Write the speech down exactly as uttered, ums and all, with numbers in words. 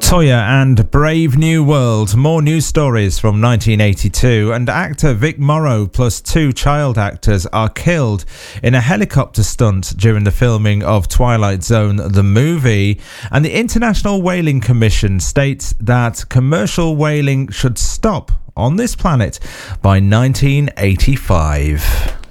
Toyah and Brave New World. More news stories from nineteen eighty-two. And actor Vic Morrow plus two child actors are killed in a helicopter stunt during the filming of Twilight Zone, the movie. And the International Whaling Commission states that commercial whaling should stop on this planet by nineteen eighty-five.